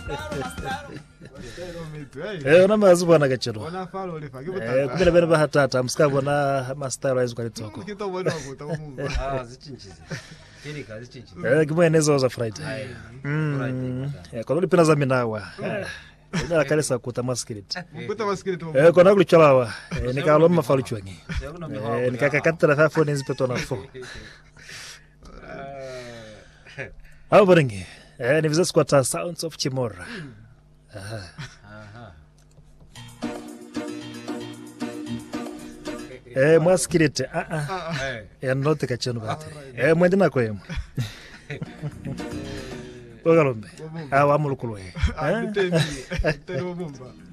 Ona mazubona gachero. Ona falo le fake Kumele bene bahatata msikabona master rise kwalitoko. Kitobona ukuta umumba. Zichinchize. Kelika zichinchize. Kimwenezo za Friday. Kwa nini pina za minawa. Ina kalesa kuta maskiriti. Kuta maskiriti. Kona kulichalawa. Nikaloma faluchwangi. Nikakakatira fa phone nzipeto na phone. Hapo baringi. Ni vizuri kwa Sounds of Chimora. Maskiriti. Note kachano bate. Mwende na kwemo. Ogalombe. Wa mulukulu. Teni. Teni mumba.